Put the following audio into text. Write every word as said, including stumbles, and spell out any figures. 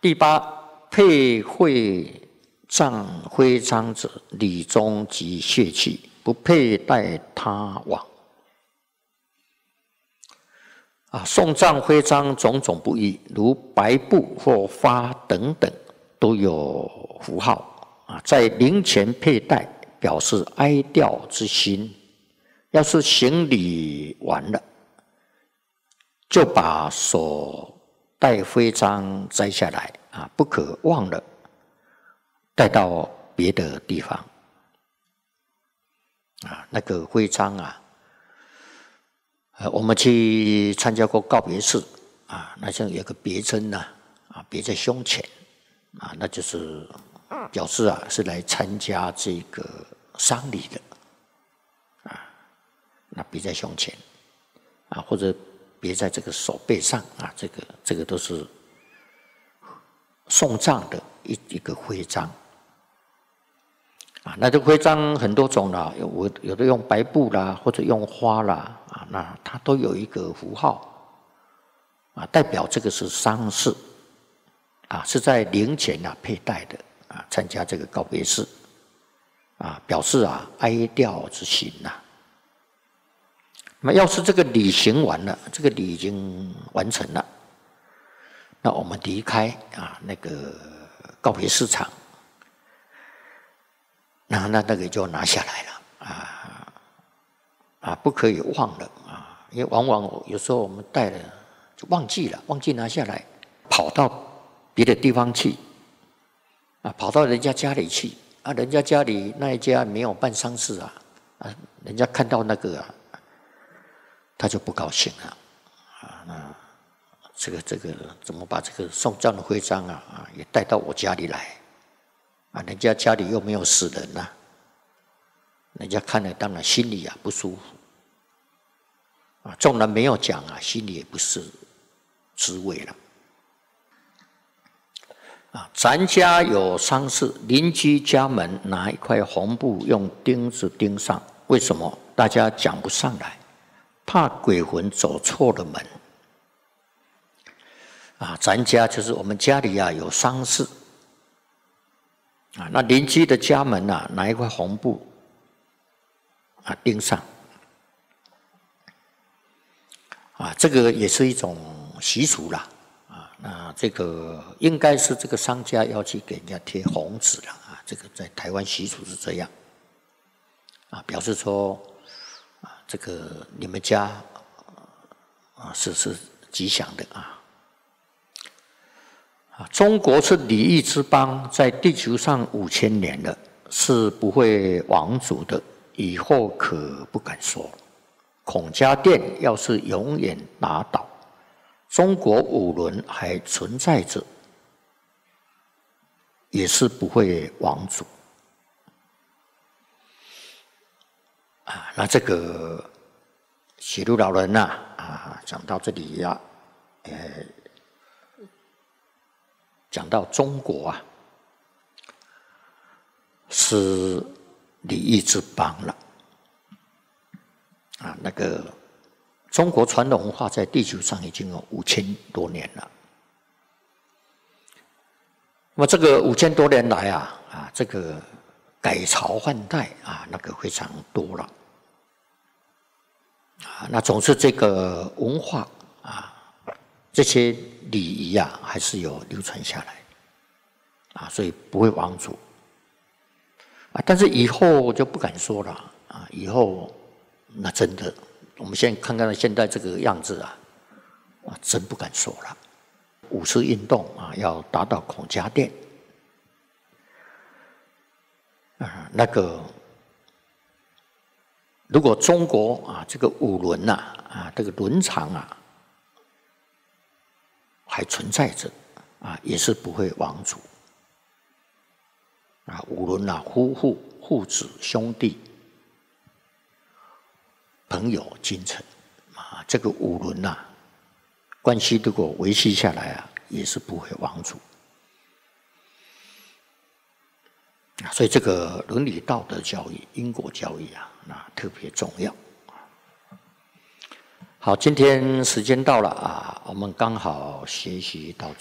第八，佩会杖徽章者，礼中即泄气，不佩戴他往。啊，送葬徽章种种不一，如白布或花等等，都有符号啊，在灵前佩戴，表示哀悼之心。要是行礼完了，就把所戴徽章摘下来啊，不可忘了带到别的地方啊。那个徽章啊。呃，我们去参加过告别式啊，那像有个别针呐，啊，别在胸前，啊，那就是表示啊是来参加这个丧礼的，啊，那别在胸前，啊，或者别在这个手背上啊，这个这个都是送葬的一一个徽章。啊，那这徽章很多种啦，有有的用白布啦，或者用花啦，啊，那它都有一个符号，啊，代表这个是丧事，啊，是在灵前啊佩戴的，啊，参加这个告别式，啊，表示啊哀悼之心呐。那么要是这个礼行完了，这个礼已经完成了，那我们离开啊那个告别式场。那那那个就拿下来了啊啊，不可以忘了啊，因为往往有时候我们带了就忘记了，忘记拿下来，跑到别的地方去啊，跑到人家家里去啊，人家家里那一家没有办丧事啊啊，人家看到那个啊，他就不高兴了啊，那这个这个怎么把这个送葬的徽章啊啊也带到我家里来？啊，人家家里又没有死人呐、啊，人家看了当然心里啊不舒服，啊，纵然没有讲啊，心里也不是滋味了。啊，咱家有丧事，邻居家门拿一块红布用钉子钉上，为什么？大家讲不上来，怕鬼魂走错了门。啊，咱家就是我们家里啊有丧事。啊，那邻居的家门啊，拿一块红布啊钉上，啊，这个也是一种习俗啦，啊，那这个应该是这个商家要去给人家贴红纸了啊，这个在台湾习俗是这样，啊，表示说啊，这个你们家啊是是吉祥的啊。中国是礼义之邦，在地球上五千年了，是不会亡族的，以后可不敢说。孔家店要是永远打倒，中国五伦还存在着，也是不会亡族。啊，那这个写路老人呐、啊，啊，讲到这里呀、啊，呃。讲到中国啊，是礼义之邦了啊。那个中国传统文化在地球上已经有五千多年了。那么这个五千多年来啊，啊，这个改朝换代啊，那个非常多了啊。那总是这个文化啊。这些礼仪啊，还是有流传下来，啊，所以不会亡族，啊，但是以后就不敢说了，啊，以后那真的，我们现在看看现在这个样子啊，啊，真不敢说了。五四运动啊，要打倒孔家店，啊，那个如果中国啊，这个五伦呐，啊，这个伦常啊。还存在着啊，也是不会亡族啊。五伦啊，夫妇、父子、兄弟、朋友、君臣啊，这个五伦啊，关系如果维系下来啊，也是不会亡族啊。所以这个伦理道德教育、因果教育啊，那特别重要。好，今天时间到了啊，我们刚好学习到。